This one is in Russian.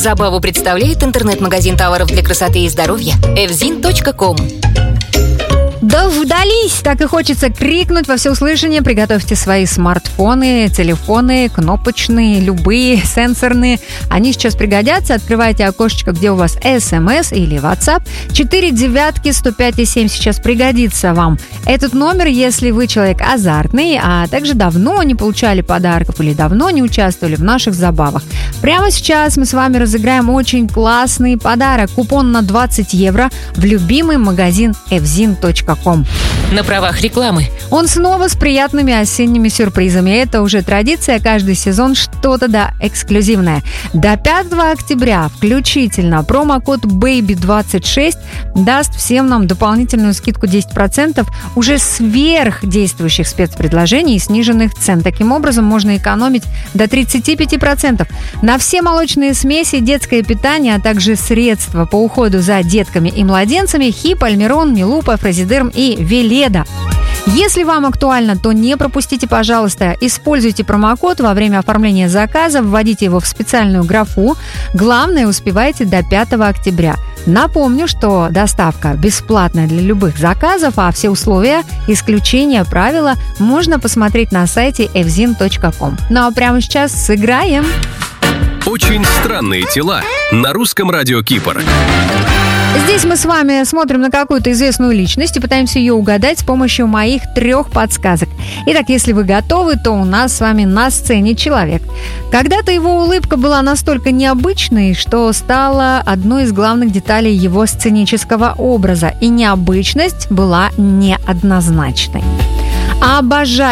Забаву представляет интернет-магазин товаров для красоты и здоровья evzin.com. Дождались! Так и хочется крикнуть во всеуслышание. Приготовьте свои смартфоны, телефоны, кнопочные, любые, сенсорные. Они сейчас пригодятся. Открывайте окошечко, где у вас СМС или WhatsApp. 49105,7 сейчас пригодится вам этот номер, если вы человек азартный, а также давно не получали подарков или давно не участвовали в наших забавах. Прямо сейчас мы с вами разыграем очень классный подарок. Купон на 20 евро в любимый магазин evzin.com. На правах рекламы. Он снова с приятными осенними сюрпризами. Это уже традиция, каждый сезон что-то эксклюзивное. До 5 октября включительно промокод BABY26 даст всем нам дополнительную скидку 10% уже сверх действующих спецпредложений и сниженных цен. Таким образом, можно экономить до 35%. На все молочные смеси, детское питание, а также средства по уходу за детками и младенцами Хип, Альмирон, Милупа, Фразидерм и Веледа. Если вам актуально, то не пропустите, пожалуйста. Используйте промокод во время оформления заказа, вводите его в специальную графу. Главное, успевайте до 5 октября. Напомню, что доставка бесплатная для любых заказов, а все условия, исключения, правила можно посмотреть на сайте evzin.com. Ну а прямо сейчас сыграем. Очень странные тела на русском радио Кипр. Здесь мы с вами смотрим на какую-то известную личность и пытаемся ее угадать с помощью моих 3 подсказок. Итак, если вы готовы, то у нас с вами на сцене человек. Когда-то его улыбка была настолько необычной, что стала одной из главных деталей его сценического образа. И необычность была неоднозначной. Обожаю